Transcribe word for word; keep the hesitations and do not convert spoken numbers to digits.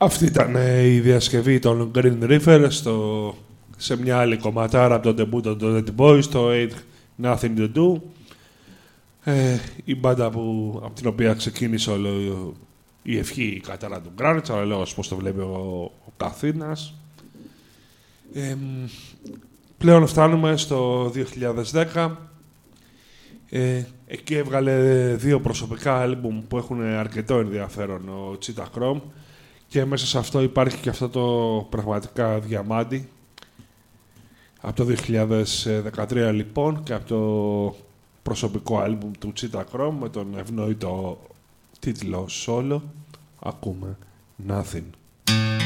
Αυτή ήταν ε, η διασκευή των Green River στο, σε μια άλλη κομματάρα από τον debut των Dead Boys, το Ain't Nothing to Do. Ε, η μπάντα που, από την οποία ξεκίνησε όλο η ευχή η κατάρα του Grunge, αλλά λέω πώς το βλέπει ο, ο καθήνας. Ε, πλέον φτάνουμε στο δύο χιλιάδες δέκα. Ε, εκεί έβγαλε δύο προσωπικά άλμπουμ που έχουν αρκετό ενδιαφέρον ο Cheetah Chrome και μέσα σε αυτό υπάρχει και αυτό το πραγματικά διαμάντι από το δύο χιλιάδες δεκατρία λοιπόν και από το προσωπικό άλμπουμ του Cheetah Chrome με τον ευνόητο τίτλο Solo ακούμε Nothing.